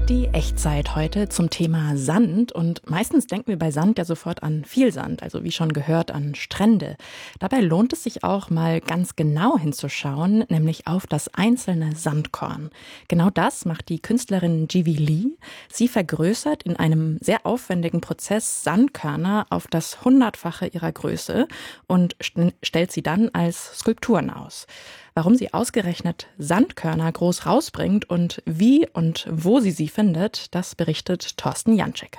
Die Echtzeit heute zum Thema Sand. Und meistens denken wir bei Sand ja sofort an viel Sand, also wie schon gehört an Strände. Dabei lohnt es sich auch mal ganz genau hinzuschauen, nämlich auf das einzelne Sandkorn. Genau das macht die Künstlerin Jivi Lee. Sie vergrößert in einem sehr aufwendigen Prozess Sandkörner auf das 100-fache ihrer Größe und stellt sie dann als Skulpturen aus. Warum sie ausgerechnet Sandkörner groß rausbringt und wie und wo sie findet, das berichtet Thorsten Janczek.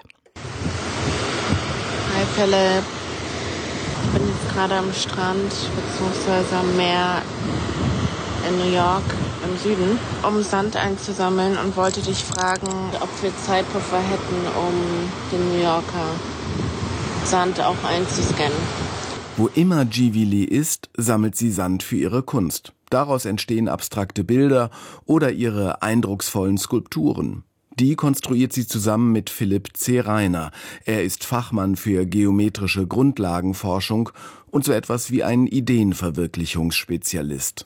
Hi Philipp, ich bin jetzt gerade am Strand bzw. am Meer in New York im Süden, um Sand einzusammeln und wollte dich fragen, ob wir Zeitpuffer hätten, um den New Yorker Sand auch einzuscannen. Wo immer Jivi Lee ist, sammelt sie Sand für ihre Kunst. Daraus entstehen abstrakte Bilder oder ihre eindrucksvollen Skulpturen. Die konstruiert sie zusammen mit Philipp C. Reiner. Er ist Fachmann für geometrische Grundlagenforschung und so etwas wie ein Ideenverwirklichungsspezialist.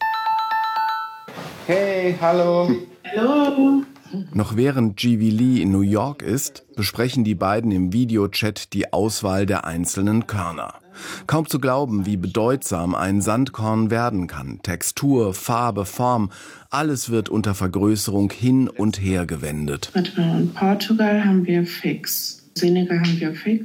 Hey, hallo. Hallo. Noch während Jivi Lee in New York ist, besprechen die beiden im Videochat die Auswahl der einzelnen Körner. Kaum zu glauben, wie bedeutsam ein Sandkorn werden kann. Textur, Farbe, Form, alles wird unter Vergrößerung hin und her gewendet. In Portugal haben wir fix, Senegal haben wir fix.